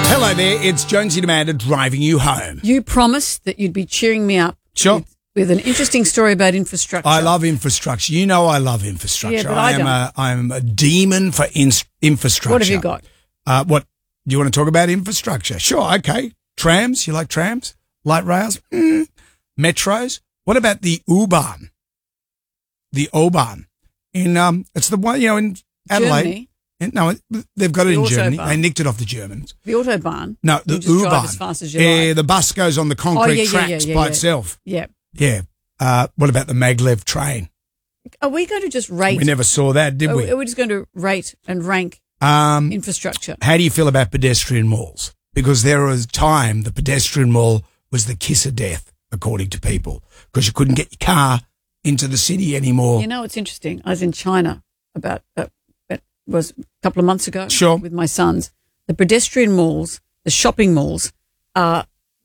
Hello there, it's Jonesy and Amanda driving you home. You promised that you'd be cheering me up. Sure. With an interesting story about infrastructure. I love infrastructure. You know I love infrastructure. Yeah, but I don't. I'm a demon for infrastructure. What have you got? What do you want to talk about? Infrastructure? Sure, okay. Trams? You like trams? Light rails? Metros? What about the U-Bahn? The O-Bahn in it's the one in Adelaide. Germany? No, they've got it in Germany. Autobahn. They nicked it off the Germans. The Autobahn? No, the You just drive U-Bahn. as fast as you like. The bus goes on the concrete tracks by yeah. itself. Yeah. Yeah. What about the maglev train? Are we going to just rate? We never saw that, did we? Are we just going to rate and rank infrastructure? How do you feel about pedestrian malls? Because there was a time the pedestrian mall was the kiss of death, according to people, because you couldn't get your car into the city anymore. You know, it's interesting. I was in China about it was a couple of months ago. Sure. With my sons. The pedestrian malls, the shopping malls, I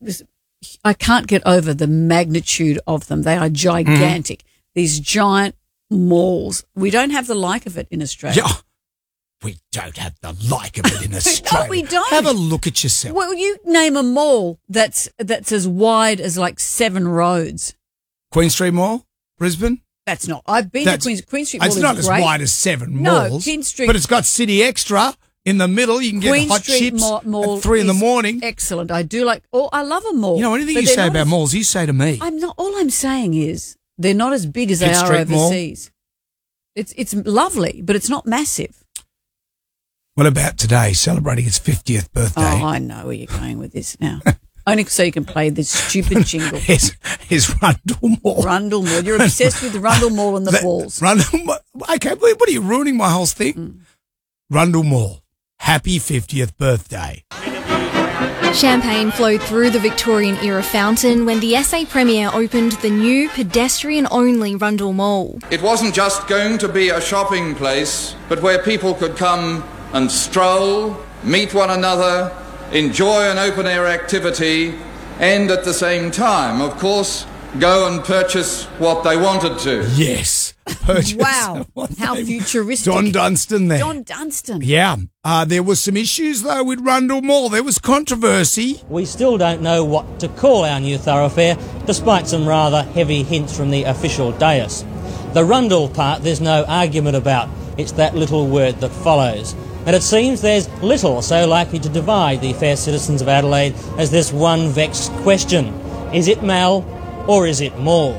can't get over the magnitude of them. They are gigantic. These giant malls. We don't have the like of it in Australia. Yeah. We don't have the like of it in Australia. No, we don't. Have a look at yourself. Well, you name a mall that's as wide as like 7 roads. Queen Street Mall, Brisbane? That's not. I've been to Queen Street Mall. It's not is as great. wide as 7 No, malls. Queen Street. But it's got City Extra in the middle. You can get Queen hot Street chips Mall at 3 in the is morning. Excellent. I do like. Oh, I love a mall. You know, anything but you they're say not about as- malls, you say to me. I'm not. All I'm saying is they're not as big as they Pitt are Street Mall? overseas. It's lovely, but it's not massive. What about today, celebrating its 50th birthday? Oh, I know where you're going with this now. Only so you can play this stupid jingle. Is Rundle Mall. Rundle Mall. You're obsessed with the Rundle Mall and the balls. Rundle Mall. Okay, what are you ruining my whole thing? Rundle Mall. Happy 50th birthday. Champagne flowed through the Victorian-era fountain when the SA Premier opened the new pedestrian-only Rundle Mall. It wasn't just going to be a shopping place, but where people could come and stroll, meet one another, enjoy an open-air activity, and at the same time, of course, go and purchase what they wanted to. Yes. Purchase Wow. what How they- futuristic. Don Dunstan there. Don Dunstan. Yeah. There was some issues, though, with Rundle Mall. There was controversy. We still don't know what to call our new thoroughfare, despite some rather heavy hints from the official dais. The Rundle part there's no argument about. It's that little word that follows. And it seems there's little so likely to divide the fair citizens of Adelaide as this one vexed question. Is it Mal or is it Mall?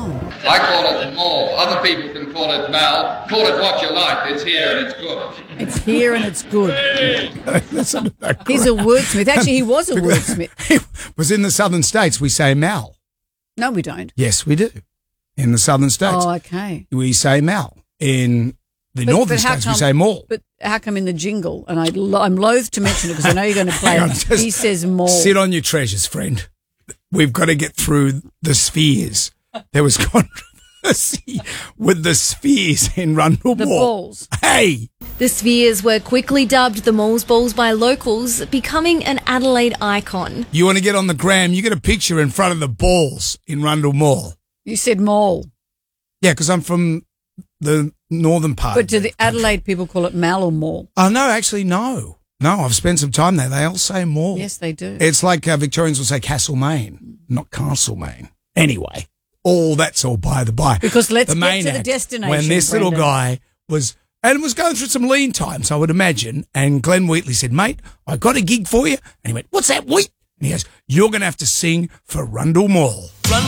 I call it mall. Other people can call it mal. Call it what you like. It's here and it's good. It's here and it's good. That's not that He's a wordsmith. Actually, he was a wordsmith. He was in the southern states. We say Mal. No, we don't. Yes, we do. In the southern states, Oh, okay. we say Mal. In the northern how states, we come- say Mall. But how come in the jingle, and I'm loath to mention it because I know you're going to play Hang on, it, just he says more. Sit on your treasures, friend. We've got to get through the spheres. There was controversy with the spheres in Rundle The Mall. balls. Hey! The spheres were quickly dubbed the Mall's Balls by locals, becoming an Adelaide icon. You want to get on the gram, you get a picture in front of the balls in Rundle Mall. You said mall. Yeah, because I'm from the northern part. But of do the country. Adelaide people call it mal or mall? Oh, no, actually, no. No, I've spent some time there. They all say mall. Yes, they do. It's like Victorians will say Castlemaine, not Castlemaine. Anyway, that's all by the by. Because let's The get main to the act, destination, When this little Brendan. guy was going through some lean times, I would imagine, and Glenn Wheatley said, mate, I got a gig for you. And he went, what's that, Wheat? And he goes, you're going to have to sing for Rundle Mall.